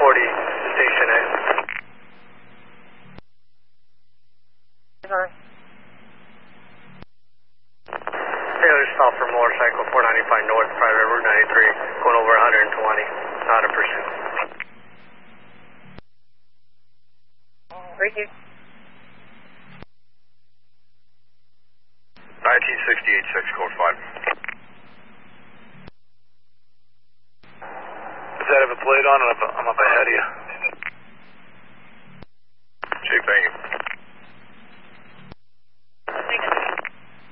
40, Station A. Sorry. Taylor, stop for motorcycle 495 north, private Route 93, going over 120, not a pursuit. Thank you. 1968, 6, code 5. Does that have a plate on it? I'm up ahead of you. Chief, thank you.